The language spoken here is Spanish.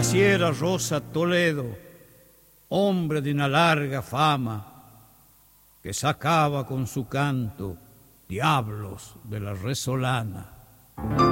Así era Rosa Toledo, hombre de una larga fama, que sacaba con su canto diablos de la resolana.